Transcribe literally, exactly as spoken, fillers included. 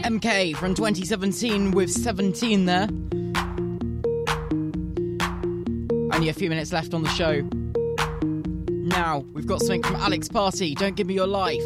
M K from twenty seventeen with seventeen there. Only a few minutes left on the show. Now, we've got something from Alex Party, Don't Give Me Your Life.